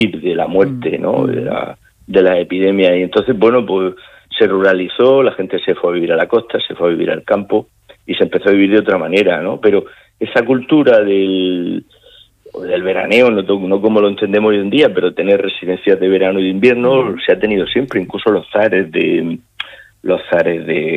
de la muerte, ¿no? De la epidemia. Y entonces, bueno, pues se ruralizó, la gente se fue a vivir a la costa, se fue a vivir al campo y se empezó a vivir de otra manera, ¿no? Pero esa cultura del veraneo, no como lo entendemos hoy en día, pero tener residencias de verano y de invierno se ha tenido siempre, incluso los zares de